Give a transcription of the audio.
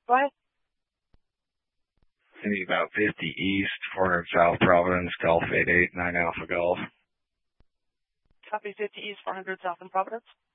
Go ahead. Maybe about 50 east, 400 south Providence, Golf 889 Alpha Golf. Copy 50 east, 400 south in Providence.